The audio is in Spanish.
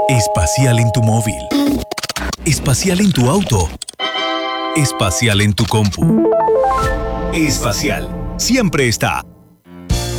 Espacial en tu móvil. Espacial en tu auto. Espacial en tu compu. Espacial siempre está.